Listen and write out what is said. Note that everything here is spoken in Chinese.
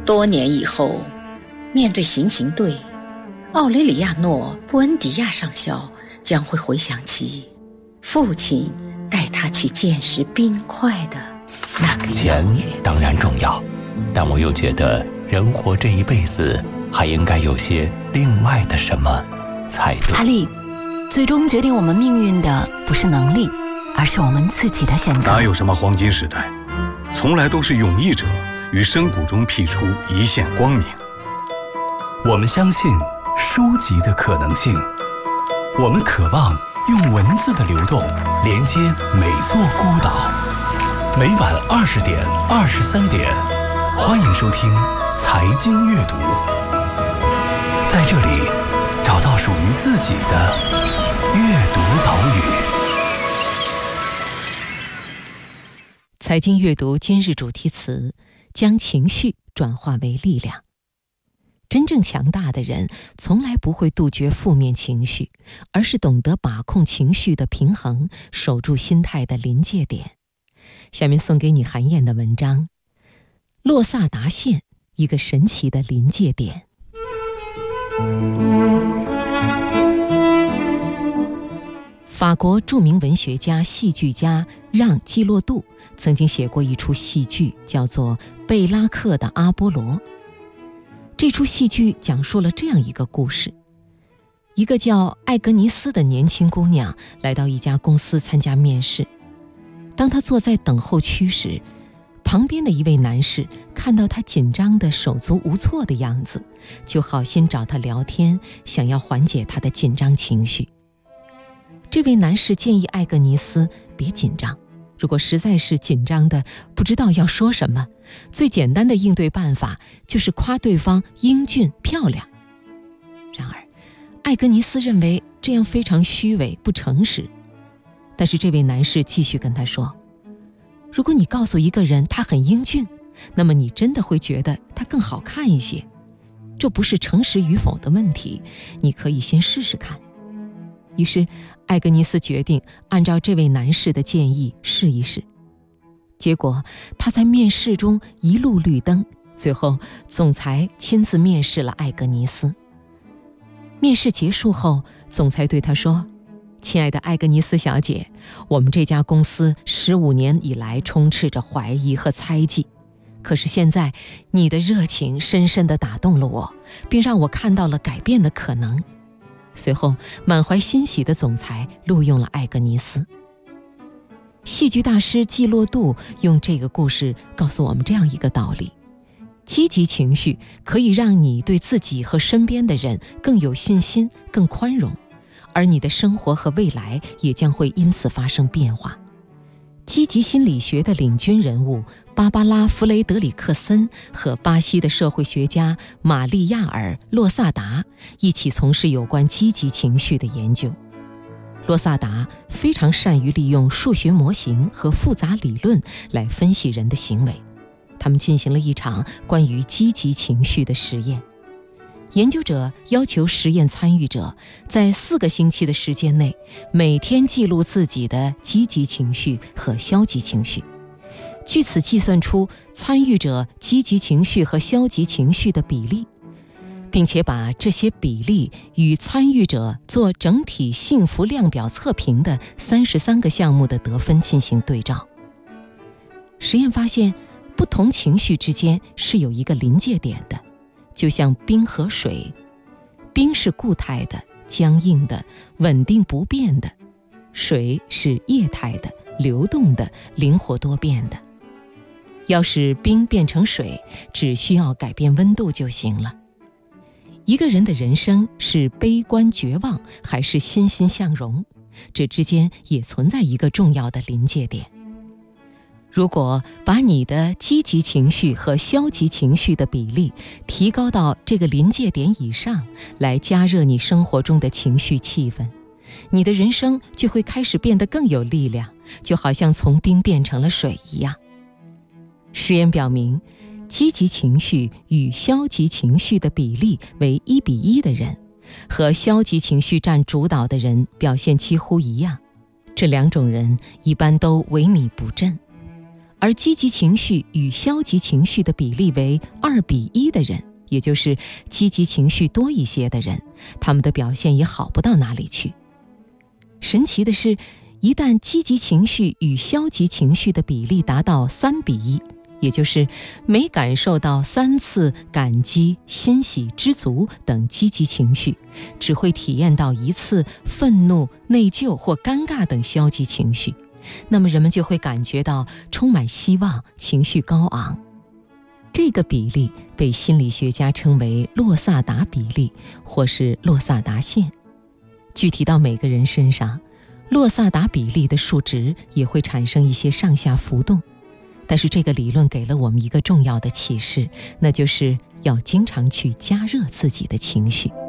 多年以后，面对行刑队，奥雷里亚诺·布恩迪亚上校将会回想起父亲带他去见识冰块的那个钱当然重要，但我又觉得人活这一辈子还应该有些另外的什么才对。 哈利，最终决定我们命运的不是能力，而是我们自己的选择。 哪有什么黄金时代，从来都是勇毅者于深谷中辟出一线光明。 我们相信书籍的可能性，我们渴望用文字的流动连接每座孤岛。每晚20点、23点，欢迎收听财经阅读，在这里找到属于自己的阅读岛屿。 财经阅读今日主题词：将情绪转化为力量。真正强大的人从来不会杜绝负面情绪，而是懂得把控情绪的平衡，守住心态的临界点。下面送给你韩燕的文章：洛萨达县，一个神奇的临界点。法国著名文学家、戏剧家让·基洛杜曾经写过一出戏剧，叫做《贝拉克的阿波罗》。这出戏剧讲述了这样一个故事：一个叫艾格尼斯的年轻姑娘来到一家公司参加面试。当她坐在等候区时，旁边的一位男士看到她紧张的手足无措的样子，就好心找她聊天，想要缓解她的紧张情绪。这位男士建议艾格尼斯别紧张，如果实在是紧张的不知道要说什么，最简单的应对办法就是夸对方英俊漂亮。然而，艾格尼斯认为这样非常虚伪不诚实。但是这位男士继续跟他说，如果你告诉一个人他很英俊，那么你真的会觉得他更好看一些。这不是诚实与否的问题，你可以先试试看。于是艾格尼斯决定按照这位男士的建议试一试。结果他在面试中一路绿灯，最后总裁亲自面试了艾格尼斯。面试结束后，总裁对他说，亲爱的艾格尼斯小姐，我们这家公司15年以来充斥着怀疑和猜忌，可是现在你的热情深深地打动了我，并让我看到了改变的可能。随后满怀欣喜的总裁录用了艾格尼斯。戏剧大师季洛杜用这个故事告诉我们这样一个道理：积极情绪可以让你对自己和身边的人更有信心、更宽容，而你的生活和未来也将会因此发生变化。积极心理学的领军人物芭芭拉·弗雷德里克森和巴西的社会学家玛丽亚尔·洛萨达一起从事有关积极情绪的研究。洛萨达非常善于利用数学模型和复杂理论来分析人的行为。他们进行了一场关于积极情绪的实验。研究者要求实验参与者在4个星期的时间内，每天记录自己的积极情绪和消极情绪，据此计算出参与者积极情绪和消极情绪的比例，并且把这些比例与参与者做整体幸福量表测评的33个项目的得分进行对照。实验发现，不同情绪之间是有一个临界点的，就像冰和水，冰是固态的、僵硬的、稳定不变的，水是液态的、流动的、灵活多变的。要使冰变成水，只需要改变温度就行了。一个人的人生是悲观绝望还是欣欣向荣，这之间也存在一个重要的临界点。如果把你的积极情绪和消极情绪的比例提高到这个临界点以上，来加热你生活中的情绪气氛，你的人生就会开始变得更有力量，就好像从冰变成了水一样。实验表明，积极情绪与消极情绪的比例为1:1的人，和消极情绪占主导的人表现几乎一样。这2种人一般都萎靡不振。 而积极情绪与消极情绪的比例为2:1的人，也就是积极情绪多一些的人，他们的表现也好不到哪里去。神奇的是，一旦积极情绪与消极情绪的比例达到3:1，也就是每感受到3次感激、欣喜、知足等积极情绪，只会体验到1次愤怒、内疚或尴尬等消极情绪，那么人们就会感觉到充满希望，情绪高昂。这个比例被心理学家称为洛萨达比例或是洛萨达线。具体到每个人身上，洛萨达比例的数值也会产生一些上下浮动。但是这个理论给了我们一个重要的启示，那就是要经常去加热自己的情绪。